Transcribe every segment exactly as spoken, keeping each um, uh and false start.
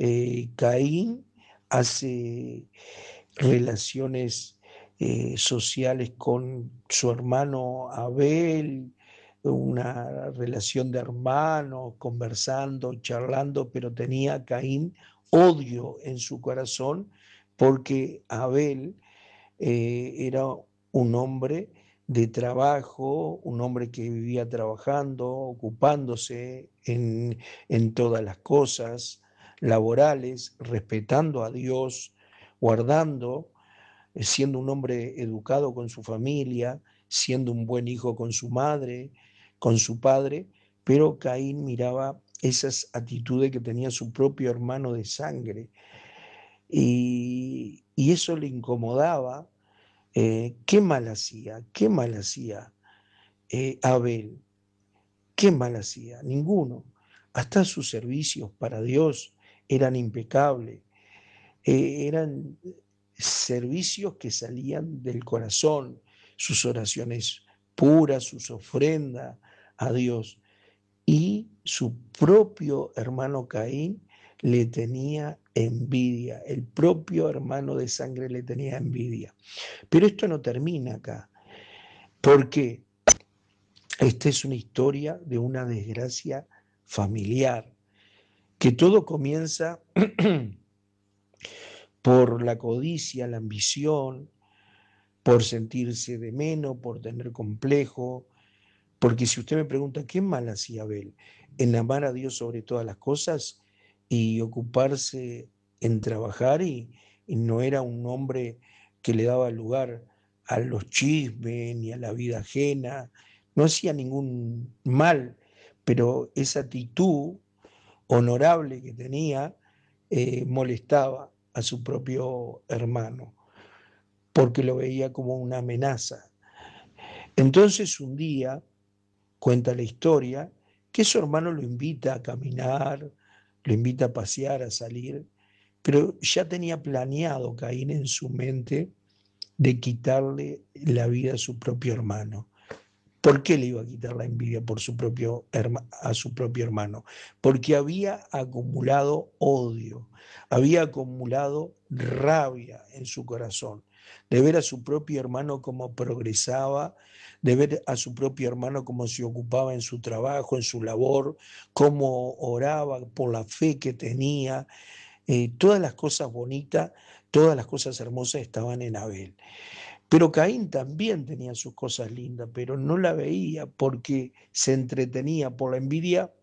eh, Caín hace relaciones eh, sociales con su hermano Abel, una relación de hermanos, conversando, charlando, pero tenía Caín odio en su corazón porque Abel eh, era un hombre de trabajo, un hombre que vivía trabajando, ocupándose en, en todas las cosas laborales, respetando a Dios, guardando, eh, siendo un hombre educado con su familia, siendo un buen hijo con su madre, con su padre, pero Caín miraba esas actitudes que tenía su propio hermano de sangre y, y eso le incomodaba. Eh, ¿qué mal hacía? ¿Qué mal hacía eh, Abel? ¿Qué mal hacía? Ninguno. Hasta sus servicios para Dios eran impecables. Eh, eran servicios que salían del corazón, sus oraciones puras, sus ofrendas a Dios. Y su propio hermano Caín le tenía envidia, el propio hermano de sangre le tenía envidia. Pero esto no termina acá, porque esta es una historia de una desgracia familiar, que todo comienza por la codicia, la ambición, por sentirse de menos, por tener complejo, porque si usted me pregunta, ¿qué mal hacía Abel? En amar a Dios sobre todas las cosas y ocuparse en trabajar y, y no era un hombre que le daba lugar a los chismes ni a la vida ajena, no hacía ningún mal, pero esa actitud honorable que tenía eh, molestaba a su propio hermano, porque lo veía como una amenaza. Entonces un día, cuenta la historia, que su hermano lo invita a caminar, lo invita a pasear, a salir, pero ya tenía planeado Caín en su mente de quitarle la vida a su propio hermano. ¿Por qué le iba a quitar la envidia por su propio, a su propio hermano? Porque había acumulado odio, había acumulado rabia en su corazón, de ver a su propio hermano cómo progresaba, de ver a su propio hermano cómo se ocupaba en su trabajo, en su labor, cómo oraba por la fe que tenía. Eh, todas las cosas bonitas, todas las cosas hermosas estaban en Abel. Pero Caín también tenía sus cosas lindas, pero no la veía porque se entretenía por la envidia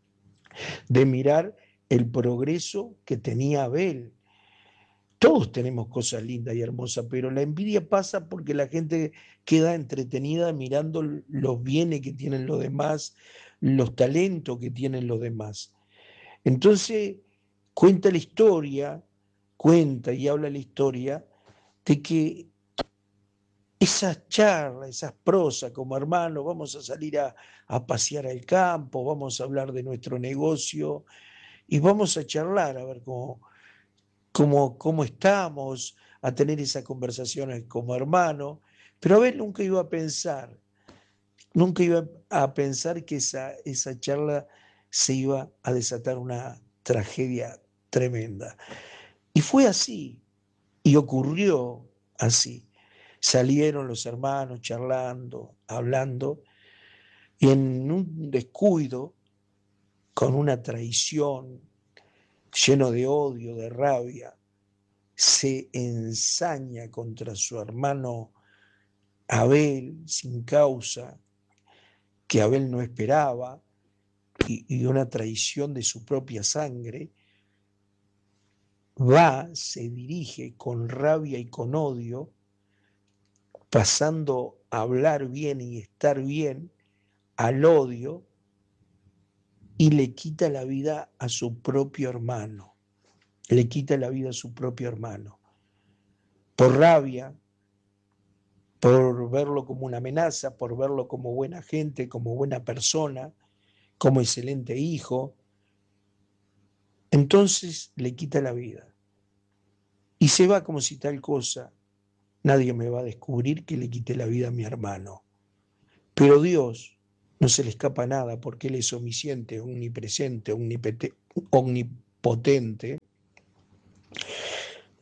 de mirar el progreso que tenía Abel. Todos tenemos cosas lindas y hermosas, pero la envidia pasa porque la gente queda entretenida mirando los bienes que tienen los demás, los talentos que tienen los demás. Entonces, cuenta la historia, cuenta y habla la historia de que esas charlas, esas prosas como hermanos, vamos a salir a, a pasear al campo, vamos a hablar de nuestro negocio y vamos a charlar a ver cómo, cómo, cómo estamos, a tener esas conversaciones como hermanos. Pero a ver, nunca iba a pensar, nunca iba a pensar que esa, esa charla se iba a desatar una tragedia tremenda. Y fue así, y ocurrió así. Salieron los hermanos charlando, hablando, y en un descuido, con una traición, lleno de odio, de rabia, se ensaña contra su hermano Abel sin causa, que Abel no esperaba, y, y una traición de su propia sangre, va, se dirige con rabia y con odio, pasando a hablar bien y estar bien al odio, y le quita la vida a su propio hermano, le quita la vida a su propio hermano, por rabia, por verlo como una amenaza, por verlo como buena gente, como buena persona, como excelente hijo. Entonces le quita la vida y se va como si tal cosa, nadie me va a descubrir que le quité la vida a mi hermano. Pero Dios no se le escapa nada porque Él es omnisciente, omnipresente, omnipotente,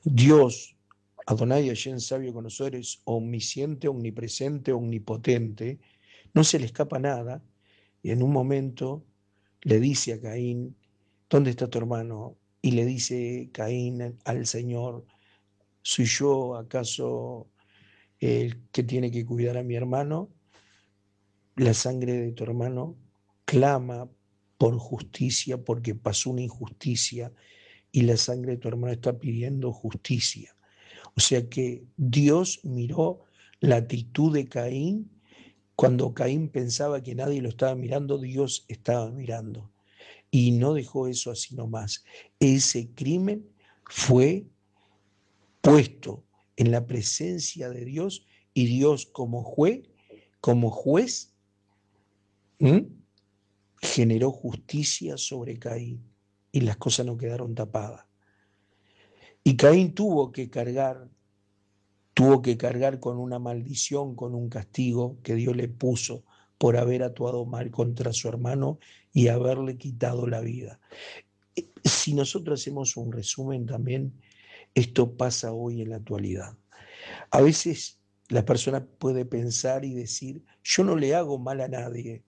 Dios, Adonai Hashem, sabio conocedor, es omnisciente, omnipresente, omnipotente, no se le escapa nada, y en un momento le dice a Caín, ¿dónde está tu hermano? Y le dice Caín al Señor, ¿soy yo acaso el que tiene que cuidar a mi hermano? La sangre de tu hermano clama por justicia porque pasó una injusticia y la sangre de tu hermano está pidiendo justicia. O sea que Dios miró la actitud de Caín. Cuando Caín pensaba que nadie lo estaba mirando, Dios estaba mirando. Y no dejó eso así nomás. Ese crimen fue puesto en la presencia de Dios y Dios como juez, como juez, ¿m? generó justicia sobre Caín y las cosas no quedaron tapadas. Y Caín tuvo que cargar, tuvo que cargar con una maldición, con un castigo que Dios le puso por haber actuado mal contra su hermano y haberle quitado la vida. Si nosotros hacemos un resumen también, esto pasa hoy en la actualidad. A veces la persona puede pensar y decir, yo no le hago mal a nadie,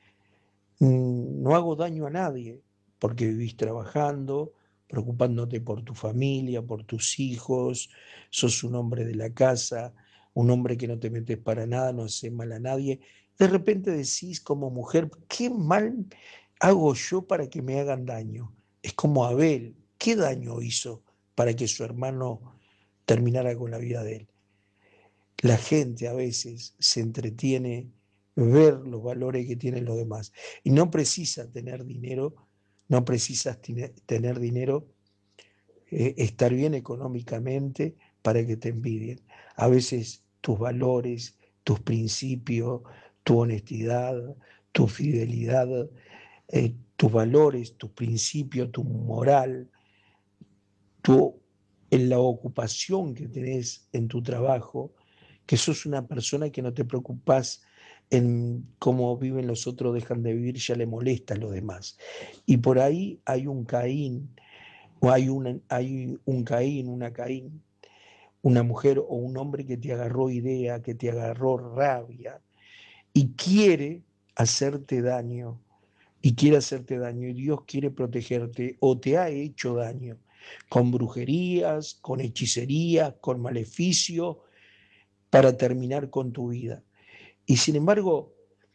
no hago daño a nadie, porque vivís trabajando, preocupándote por tu familia, por tus hijos, sos un hombre de la casa, un hombre que no te metes para nada, no hace mal a nadie. De repente decís como mujer, ¿qué mal hago yo para que me hagan daño? Es como Abel, ¿qué daño hizo para que su hermano terminara con la vida de él? La gente a veces se entretiene ver los valores que tienen los demás y no precisa tener dinero, no precisas tener dinero, eh, estar bien económicamente para que te envidien. A veces tus valores, tus principios, tu honestidad, tu fidelidad, eh, tus valores, tus principios, tu moral, tu, en la ocupación que tenés en tu trabajo, que sos una persona que no te preocupás en cómo viven los otros, dejan de vivir, ya le molesta a los demás. Y por ahí hay un Caín, o hay, una, hay un Caín, una Caín, una mujer o un hombre que te agarró idea, que te agarró rabia y quiere hacerte daño, y quiere hacerte daño, y Dios quiere protegerte o te ha hecho daño con brujerías, con hechicería, con maleficio, para terminar con tu vida. Y sin embargo,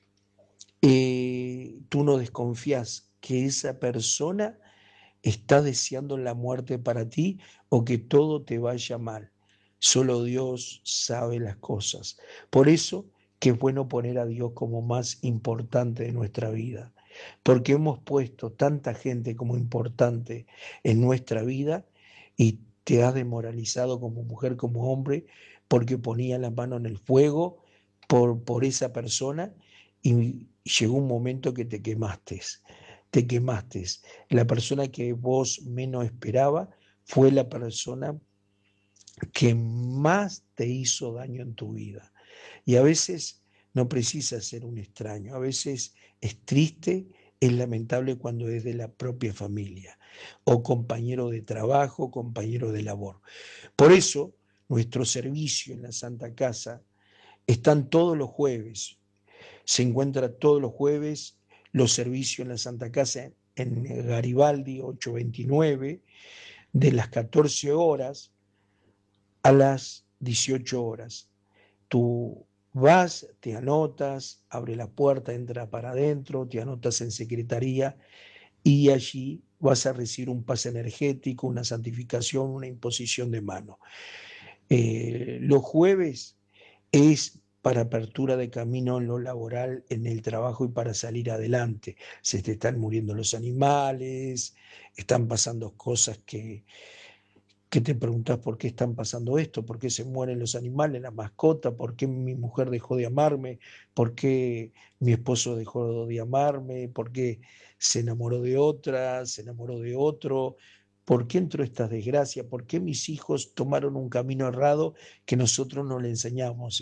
eh, tú no desconfías que esa persona está deseando la muerte para ti o que todo te vaya mal. Solo Dios sabe las cosas. Por eso que es bueno poner a Dios como más importante de nuestra vida, porque hemos puesto tanta gente como importante en nuestra vida y te has desmoralizado como mujer, como hombre, porque ponía la mano en el fuego por, por esa persona y llegó un momento que te quemaste, te quemaste. La persona que vos menos esperaba fue la persona que más te hizo daño en tu vida. Y a veces no precisa ser un extraño, a veces es triste, es lamentable cuando es de la propia familia, o compañero de trabajo, compañero de labor. Por eso, nuestro servicio en la Santa Casa están todos los jueves, se encuentra todos los jueves los servicios en la Santa Casa en Garibaldi ochocientos veintinueve, de las catorce horas a las dieciocho horas. Tú vas, te anotas, abre la puerta, entra para adentro, te anotas en secretaría y allí vas a recibir un pase energético, una santificación, una imposición de mano. Eh, los jueves es para apertura de camino en lo laboral, en el trabajo y para salir adelante. Se te están muriendo los animales, están pasando cosas que que te preguntas por qué están pasando esto, por qué se mueren los animales, la mascota, por qué mi mujer dejó de amarme, por qué mi esposo dejó de amarme, por qué se enamoró de otra, se enamoró de otro, por qué entró esta desgracia, por qué mis hijos tomaron un camino errado que nosotros no le enseñamos eso.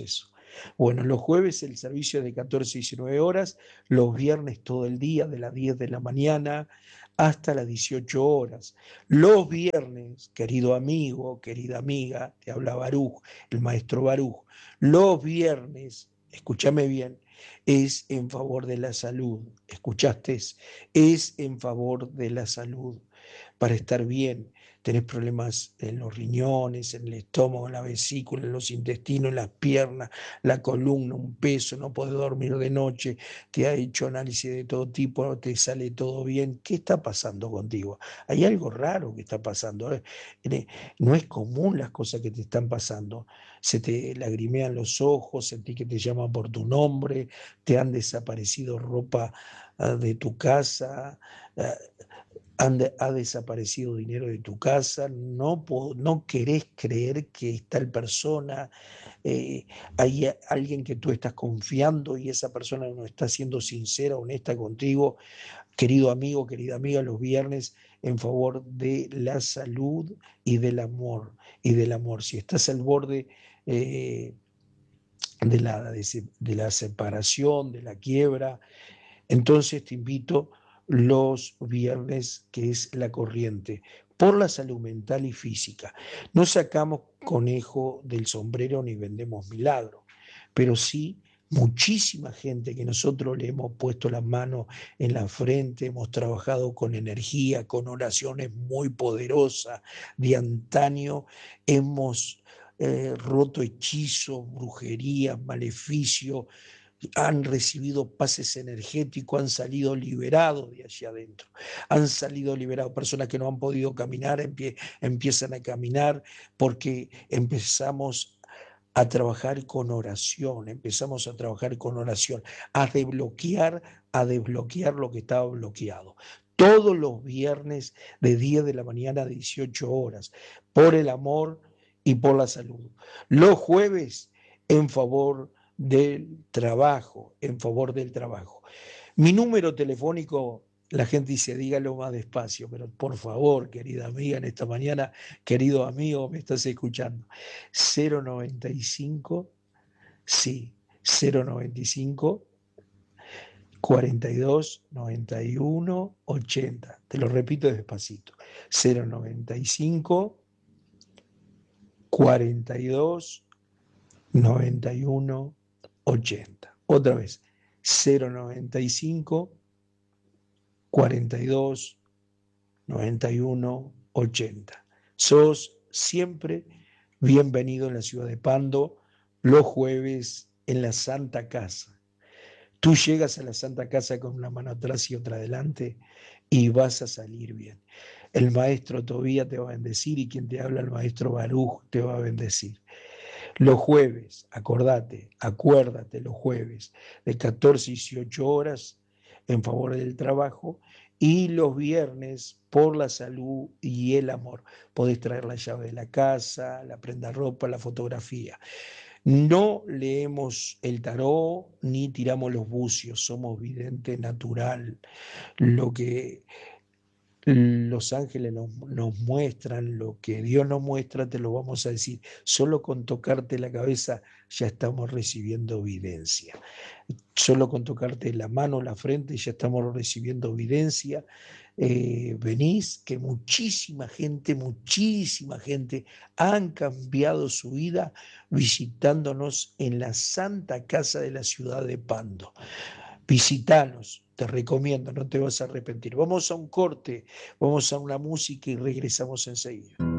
Bueno, los jueves el servicio es de catorce a diecinueve horas, los viernes todo el día, de las diez de la mañana hasta las dieciocho horas. Los viernes, querido amigo, querida amiga, te habla Baruch, el maestro Baruch, los viernes, escúchame bien, es en favor de la salud. ¿Escuchaste? Es en favor de la salud, para estar bien. Tenés problemas en los riñones, en el estómago, en la vesícula, en los intestinos, en las piernas, la columna, un peso, no podés dormir de noche, te ha hecho análisis de todo tipo, te sale todo bien. ¿Qué está pasando contigo? Hay algo raro que está pasando. ¿eh? No es común las cosas que te están pasando. Se te lagrimean los ojos, sentís que te llaman por tu nombre, te han desaparecido ropa ah, de tu casa. ah, han de- ha desaparecido dinero de tu casa, no, po- no querés creer que es tal persona, eh, hay a- alguien que tú estás confiando y esa persona no está siendo sincera, honesta contigo. Querido amigo, querida amiga, los viernes en favor de la salud y del amor, y del amor. Si estás al borde eh, de la, de se- de la separación, de la quiebra, entonces te invito los viernes, que es la corriente, por la salud mental y física. No sacamos conejo del sombrero ni vendemos milagro, pero sí muchísima gente que nosotros le hemos puesto las manos en la frente, hemos trabajado con energía, con oraciones muy poderosas de antaño, hemos eh, roto hechizos, brujerías, maleficios, han recibido pases energéticos, han salido liberados de allá adentro, han salido liberados, personas que no han podido caminar, empie- empiezan a caminar porque empezamos a trabajar con oración, empezamos a trabajar con oración, a desbloquear, a desbloquear lo que estaba bloqueado. Todos los viernes de diez de la mañana a dieciocho horas, por el amor y por la salud. Los jueves en favor del trabajo, en favor del trabajo. Mi número telefónico, la gente dice, dígalo más despacio, pero por favor, querida amiga, en esta mañana, querido amigo, me estás escuchando. cero noventa y cinco, sí, cero noventa y cinco, cuarenta y dos, noventa y uno, ochenta. Te lo repito despacito. cero noventa y cinco, cuarenta y dos, noventa y uno, ochenta. Otra vez, cero noventa y cinco, cuarenta y dos, noventa y uno, ochenta. Sos siempre bienvenido en la ciudad de Pando los jueves en la Santa Casa. Tú llegas a la Santa Casa con una mano atrás y otra adelante y vas a salir bien. El maestro Tobía te va a bendecir y quien te habla, el maestro Baruch, te va a bendecir. Los jueves, acordate, acuérdate, los jueves de catorce y dieciocho horas en favor del trabajo y los viernes por la salud y el amor. Podés traer la llave de la casa, la prenda ropa, la fotografía. No leemos el tarot ni tiramos los bucios, somos vidente natural. Lo que los ángeles nos, nos muestran, lo que Dios nos muestra, te lo vamos a decir. Solo con tocarte la cabeza ya estamos recibiendo evidencia. Solo con tocarte la mano, la frente, ya estamos recibiendo evidencia. Eh, venís, que muchísima gente, muchísima gente han cambiado su vida visitándonos en la Santa Casa de la ciudad de Pando. Visitanos, te recomiendo, no te vas a arrepentir. Vamos a un corte, vamos a una música y regresamos enseguida.